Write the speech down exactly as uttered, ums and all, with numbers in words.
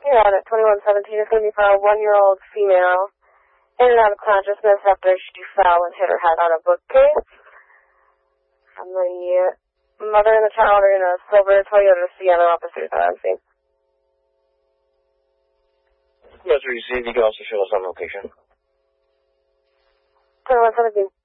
You're on at twenty-one seventeen. It's going to be for a one-year-old female in and out of consciousness after she fell and hit her head on a bookcase. And the mother and the child are in a silver Toyota Sienna officers on scene. Yes, received. You can also show us on location. twenty-one seventeen.